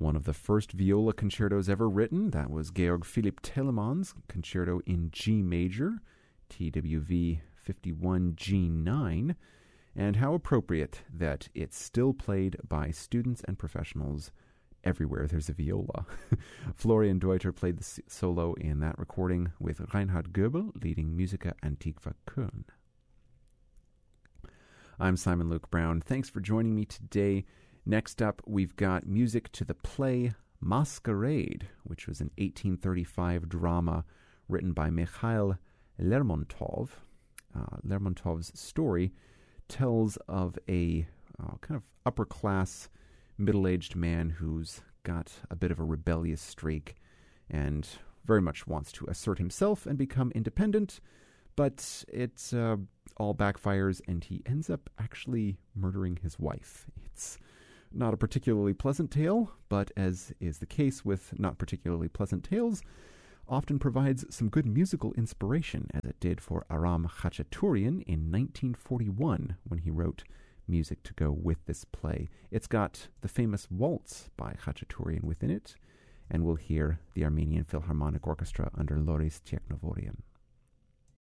One of the first viola concertos ever written, that was Georg Philipp Telemann's Concerto in G major, TWV 51 G9, and how appropriate that it's still played by students and professionals everywhere there's a viola. Florian Deuter played the solo in that recording with Reinhard Goebel leading Musica Antiqua Köln. I'm Simon Luke Brown. Thanks for joining me today. Next up, we've got music to the play Masquerade, which was an 1835 drama written by Mikhail Lermontov. Lermontov's story tells of a kind of upper-class, middle-aged man who's got a bit of a rebellious streak and very much wants to assert himself and become independent, but it all backfires and he ends up actually murdering his wife. It's not a particularly pleasant tale, but as is the case with not particularly pleasant tales, often provides some good musical inspiration, as it did for Aram Khachaturian in 1941 when he wrote music to go with this play. It's got the famous waltz by Khachaturian within it, and we'll hear the Armenian Philharmonic Orchestra under Loris Tcheknovorian.